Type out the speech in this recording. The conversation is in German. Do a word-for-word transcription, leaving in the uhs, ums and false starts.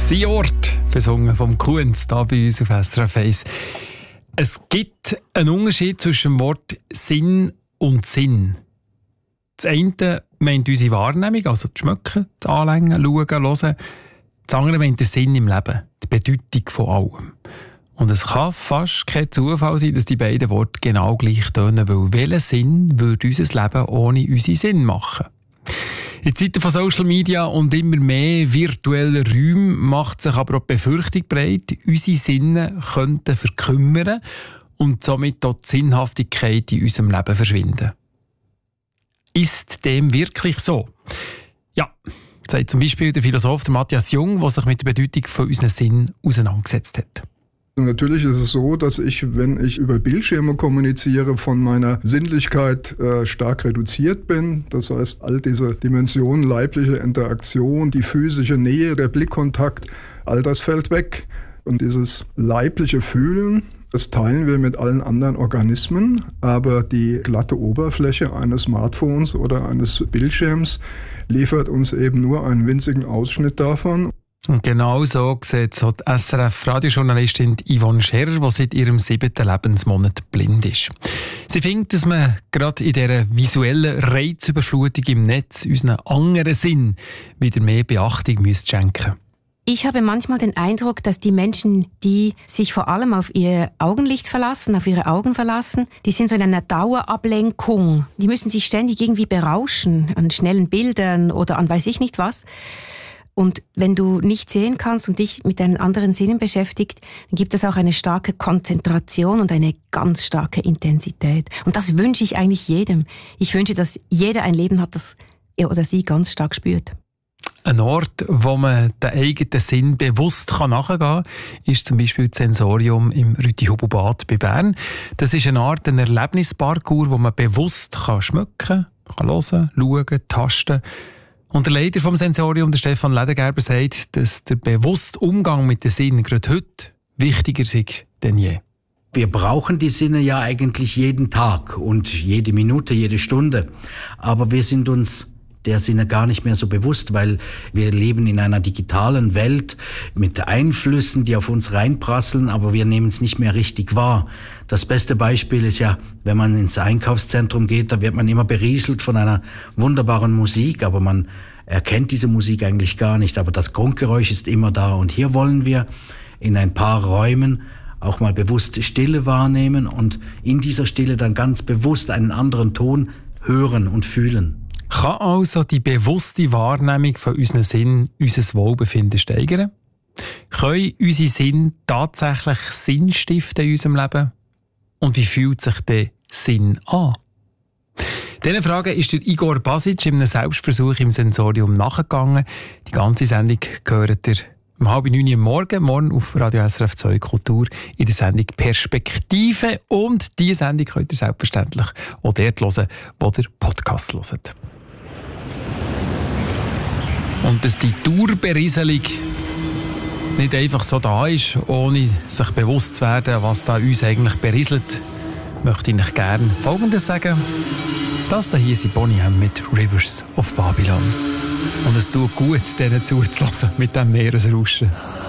«Sein Ort», besungen vom Kunz, hier bei uns auf S R F eins. Es gibt einen Unterschied zwischen dem Wort Sinn und Sinn. Das eine meint unsere Wahrnehmung, also das Schmecken, das Anlängen, Schauen, Hören. Das andere meint der Sinn im Leben, die Bedeutung von allem. Und es kann fast kein Zufall sein, dass die beiden Worte genau gleich tönen, weil welchen Sinn würde unser Leben ohne unseren Sinn machen? In Zeiten von Social Media und immer mehr virtuellen Räumen macht sich aber auch die Befürchtung breit, unsere Sinne könnten verkümmern und somit auch die Sinnhaftigkeit in unserem Leben verschwinden. Ist dem wirklich so? Ja, sagt zum Beispiel der Philosoph Matthias Jung, der sich mit der Bedeutung von unseren Sinnen auseinandergesetzt hat. Natürlich ist es so, dass ich, wenn ich über Bildschirme kommuniziere, von meiner Sinnlichkeit äh, stark reduziert bin. Das heißt, all diese Dimensionen, leibliche Interaktion, die physische Nähe, der Blickkontakt, all das fällt weg. Und dieses leibliche Fühlen, das teilen wir mit allen anderen Organismen, aber die glatte Oberfläche eines Smartphones oder eines Bildschirms liefert uns eben nur einen winzigen Ausschnitt davon. Und genau so sieht es die S R F-Radiojournalistin Yvonne Scherer, die seit ihrem siebten Lebensmonat blind ist. Sie findet, dass man gerade in dieser visuellen Reizüberflutung im Netz unseren anderen Sinn wieder mehr Beachtung schenken müsste. Ich habe manchmal den Eindruck, dass die Menschen, die sich vor allem auf ihr Augenlicht verlassen, auf ihre Augen verlassen, die sind so in einer Dauerablenkung. Die müssen sich ständig irgendwie berauschen an schnellen Bildern oder an weiß ich nicht was. Und wenn du nicht sehen kannst und dich mit deinen anderen Sinnen beschäftigt, dann gibt es auch eine starke Konzentration und eine ganz starke Intensität. Und das wünsche ich eigentlich jedem. Ich wünsche, dass jeder ein Leben hat, das er oder sie ganz stark spürt. Ein Ort, wo man den eigenen Sinn bewusst nachgehen kann, ist zum Beispiel das Sensorium im Rüti-Hubu-Bad bei Bern. Das ist eine Art ein Erlebnisparcours, wo man bewusst kann schmecken, kann hören, schauen, tasten. Und der Leiter vom Sensorium, der Stefan Ledergerber, sagt, dass der bewusste Umgang mit den Sinnen gerade heute wichtiger ist denn je. Wir brauchen die Sinne ja eigentlich jeden Tag und jede Minute, jede Stunde. Aber wir sind uns der Sinne gar nicht mehr so bewusst, weil wir leben in einer digitalen Welt mit Einflüssen, die auf uns reinprasseln, aber wir nehmen es nicht mehr richtig wahr. Das beste Beispiel ist ja, wenn man ins Einkaufszentrum geht, da wird man immer berieselt von einer wunderbaren Musik, aber man erkennt diese Musik eigentlich gar nicht, aber das Grundgeräusch ist immer da. Und hier wollen wir in ein paar Räumen auch mal bewusst Stille wahrnehmen und in dieser Stille dann ganz bewusst einen anderen Ton hören und fühlen. Kann also die bewusste Wahrnehmung von unseren Sinnen unser Wohlbefinden steigern? Können unsere Sinne tatsächlich Sinn stiften in unserem Leben? Und wie fühlt sich der Sinn an? Diesen Fragen ist der Igor Basic in einem Selbstversuch im Sensorium nachgegangen. Die ganze Sendung gehört ihr um halb neun Uhr morgen, morgen auf Radio S R F zwei Kultur in der Sendung Perspektive. Und diese Sendung könnt ihr selbstverständlich auch dort hören, wo ihr Podcast hört. Und dass die Dauerberieselung nicht einfach so da ist, ohne sich bewusst zu werden, was da uns eigentlich berieselt, möchte ich euch gerne Folgendes sagen. Das hier sind Boney M mit Rivers of Babylon. Und es tut gut, denen zuzulassen mit diesem Meeresrauschen.